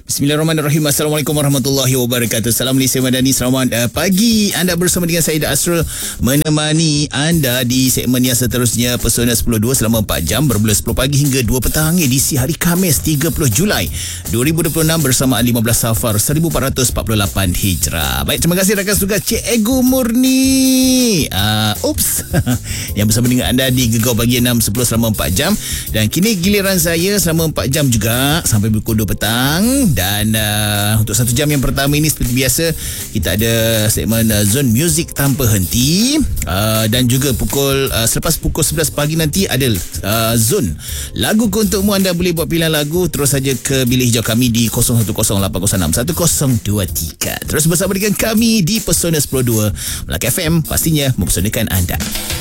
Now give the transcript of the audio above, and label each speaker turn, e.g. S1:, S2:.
S1: Bismillahirrahmanirrahim. Assalamualaikum warahmatullahi wabarakatuh. Salam Malaysia Madani. Selamat pagi. Anda bersama dengan saya Asrul menemani anda di segmen yang seterusnya Pesona 10.2 selama 4 jam bermula 10 pagi hingga 2 petang edisi hari Khamis 30 Julai 2026 bersama 15 Safar 1448 Hijrah. Baik, terima kasih rakan tugas Cik Ego Murni. Yang bersama dengan anda di Gegar Pagi 6 10 selama 4 jam, dan kini giliran saya selama 4 jam juga sampai pukul 2 petang. Dan untuk 1 jam yang pertama ini seperti biasa kita ada segmen Zone Music Tanpa Henti, dan juga selepas pukul 11 pagi nanti ada Zone Lagu Untukmu. Anda boleh buat pilihan lagu, terus saja ke bilik hijau kami di 0108061023. Terus bersama dengan kami di Pesona 10.2 Melaka FM, pastinya mempesonakan anda.